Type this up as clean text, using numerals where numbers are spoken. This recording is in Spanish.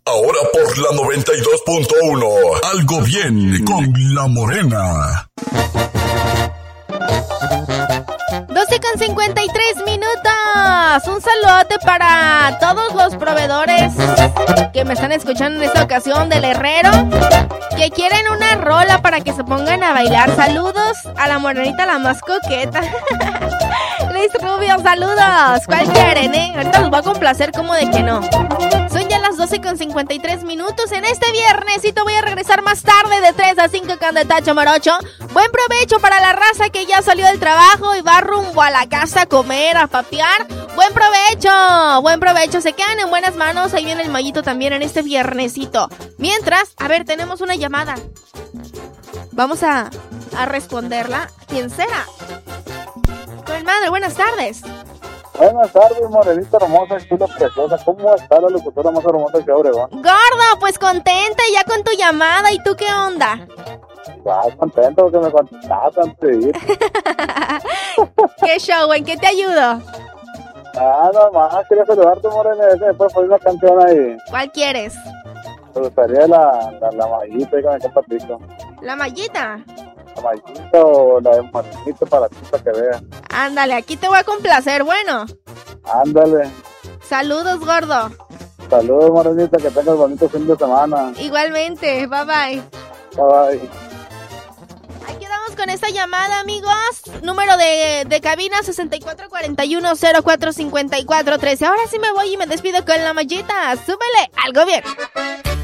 Ahora por la 92.1. Algo bien con La Morena. 12:53 Un saludote para todos los proveedores que me están escuchando en esta ocasión del Herrero, que quieren una rola para que se pongan a bailar. Saludos a la morenita, la más coqueta. Luis Rubio, saludos. ¿Cuál quieren, Ahorita los voy a complacer, como de que no. Son ya las 12:53 en este viernesito. Voy a regresar más tarde de 3 a 5 con de Tacho Morocho. Buen provecho para la raza que ya salió del trabajo y va rumbo a la casa a comer, a papear. Buen provecho, buen provecho. Se quedan en buenas manos. Ahí viene el Mayito también en este viernesito. Mientras, a ver, tenemos una llamada. Vamos a responderla. ¿Quién será? Con madre, buenas tardes. Buenas tardes, morenita hermosa, chula, preciosa. ¿Cómo está la locutora más hermosa que Obregón? Gordo, pues contenta ya con tu llamada. ¿Y tú qué onda? Contento porque me contestaste antes de ir. ¿Qué show? ¿En qué te ayudo? Nada más, quería saludarte, morena. Después poner una canción ahí. ¿Cuál quieres? Me gustaría la mallita y con el compatico. ¿La mallita? La mallita o la de morenito para ti, para que veas. Ándale, aquí te voy a complacer, bueno. Ándale. Saludos, gordo. Saludos, morenita, que tengas bonito fin de semana. Igualmente, bye bye. Bye bye. Ahí quedamos con esta llamada, amigos. Número de cabina 6441-045413. Ahora sí me voy y me despido con la mallita. Súbele, algo bien.